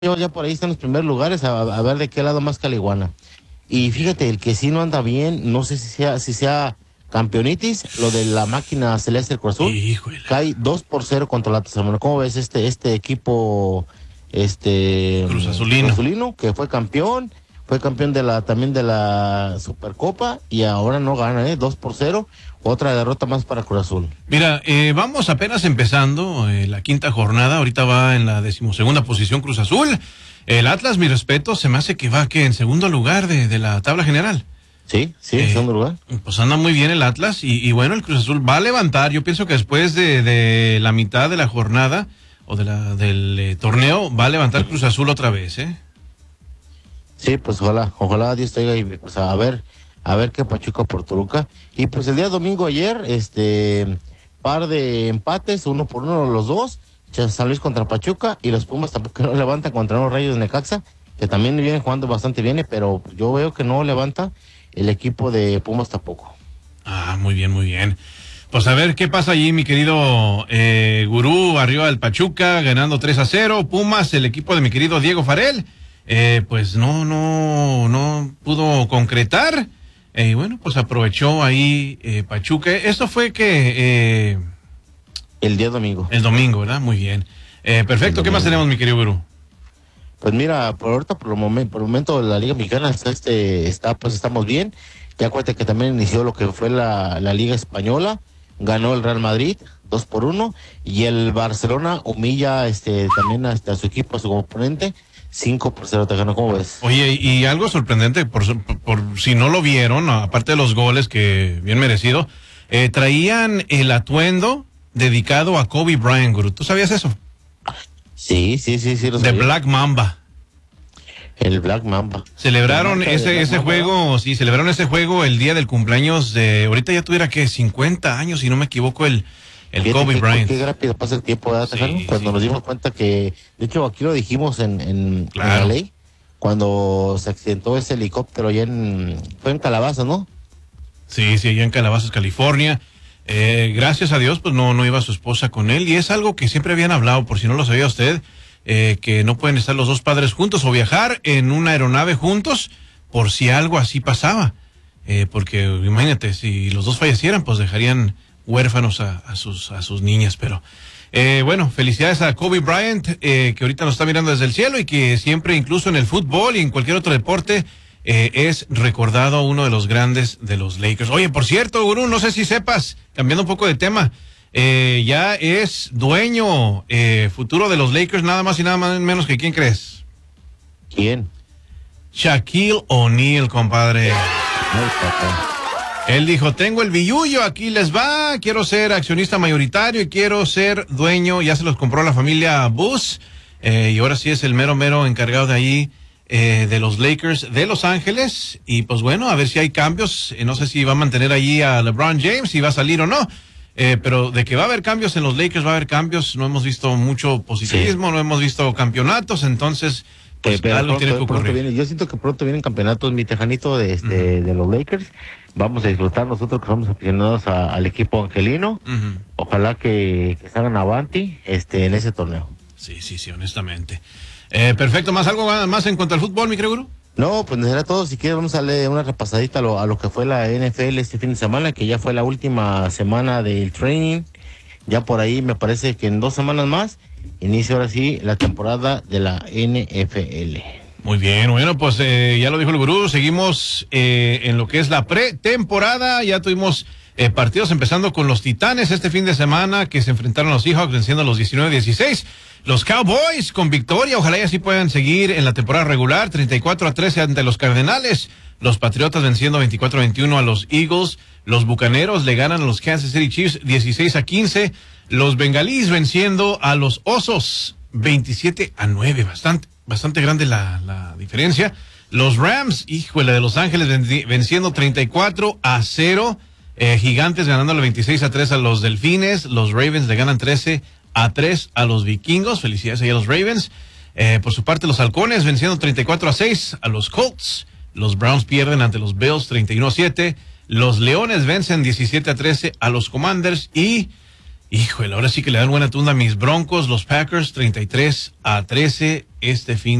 ya por ahí están los primeros lugares, a ver de qué lado más caliguana. Y fíjate, el que sí no anda bien, no sé si sea campeonitis, lo de la máquina celeste del Cruz Azul, Híjole. cae 2-0 contra la hermano. ¿Cómo ves este equipo, Cruz Azulino, que fue campeón también de la Supercopa y ahora no gana, 2-0, otra derrota más para Cruz Azul. Mira, vamos apenas empezando la quinta jornada, ahorita va en la 12ª posición Cruz Azul. El Atlas, mi respeto, se me hace que va en segundo lugar de la tabla general. Sí, en segundo lugar. Pues anda muy bien el Atlas y bueno, el Cruz Azul va a levantar. Yo pienso que después de la mitad de la jornada o del torneo va a levantar Cruz Azul otra vez, ¿eh? Sí, pues ojalá Dios te diga y pues a ver qué Pachuca por Toluca. Y pues el día domingo ayer, par de empates, 1-1 los dos, San Luis contra Pachuca y los Pumas tampoco no levantan contra los Rayos de Necaxa, que también vienen jugando bastante bien, pero yo veo que no levanta el equipo de Pumas tampoco. Ah, muy bien, muy bien. Pues a ver qué pasa allí, mi querido Gurú, arriba del Pachuca, ganando 3-0. Pumas, el equipo de mi querido Diego Farell, pues no pudo concretar. Y bueno, pues aprovechó ahí Pachuca. Esto fue que... el día domingo. El domingo, ¿verdad? Muy bien. Perfecto. ¿Qué más tenemos, mi querido Gurú? Pues mira, por el momento la Liga Mexicana estamos bien. Ya acuérdate que también inició lo que fue la Liga Española, ganó el Real Madrid 2-1 y el Barcelona humilla también a su equipo, a su oponente 5-0, te ganó. ¿Cómo ves? Oye, y algo sorprendente, por si no lo vieron, aparte de los goles que bien merecido, traían el atuendo dedicado a Kobe Bryant, Guru. ¿Tú sabías eso? Sí. De Black Mamba. El Black Mamba. Celebraron ese juego, sí, celebraron ese juego el día del cumpleaños de, ahorita ya tuviera 50 años, si no me equivoco, el Kobe Bryant. Qué rápido pasa el tiempo, ¿verdad, Tejano? Cuando nos dimos cuenta que, de hecho aquí lo dijimos en la ley, cuando se accidentó ese helicóptero allá fue en Calabazas, ¿no? Sí, allá en Calabazas, California. Gracias a Dios, pues no iba su esposa con él, y es algo que siempre habían hablado, por si no lo sabía usted, que no pueden estar los dos padres juntos o viajar en una aeronave juntos por si algo así pasaba, porque imagínate, si los dos fallecieran, pues dejarían huérfanos a sus niñas. Pero bueno, felicidades a Kobe Bryant, que ahorita nos está mirando desde el cielo y que siempre, incluso en el fútbol y en cualquier otro deporte, es recordado uno de los grandes de los Lakers. Oye, por cierto, Gurú, no sé si sepas, cambiando un poco de tema, ya es dueño futuro de los Lakers, nada más y nada menos que ¿quién crees? ¿Quién? Shaquille O'Neal, compadre. Él dijo, tengo el billullo, aquí les va, quiero ser accionista mayoritario y quiero ser dueño, ya se los compró la familia Bush, y ahora sí es el mero encargado de ahí, de los Lakers de Los Ángeles. Y pues bueno, a ver si hay cambios, no sé si va a mantener allí a LeBron James, si va a salir o no, pero de que va a haber cambios en los Lakers, va a haber cambios. No hemos visto mucho positivismo, no hemos visto campeonatos, entonces pues algo tiene que ocurrir. Yo siento que pronto vienen campeonatos, mi tejanito, de los Lakers. Vamos a disfrutar nosotros que somos aficionados al equipo angelino. Ojalá que salgan avanti en ese torneo. Sí, honestamente. Perfecto, ¿algo más en cuanto al fútbol, mi querido Gurú? No, pues será todo. Si quieres vamos a darle una repasadita a lo que fue la NFL este fin de semana, que ya fue la última semana del training. Ya por ahí me parece que en 2 semanas más inicia ahora sí la temporada de la NFL. Muy bien, bueno, pues ya lo dijo el Gurú, seguimos en lo que es la pretemporada. Ya tuvimos partidos empezando con los Titanes este fin de semana, que se enfrentaron a los Seahawks venciendo a los 19-16. Los Cowboys con victoria, ojalá y así puedan seguir en la temporada regular, 34-13 ante los Cardenales. Los Patriotas venciendo 24-21 a los Eagles. Los Bucaneros le ganan a los Kansas City Chiefs 16-15. Los Bengalíes venciendo a los Osos 27-9, bastante grande la diferencia. Los Rams, híjole, de Los Ángeles venciendo 34-0. Gigantes ganándole 26-3 a los Delfines. Los Ravens le ganan 13-3 a los Vikingos. Felicidades ahí a los Ravens. Por su parte, los Halcones venciendo 34-6 a los Colts. Los Browns pierden ante los Bills 31-7. Los Leones vencen 17-13 a los Commanders. Y Híjole, ahora sí que le dan buena tunda a mis Broncos, los Packers, 33-13 este fin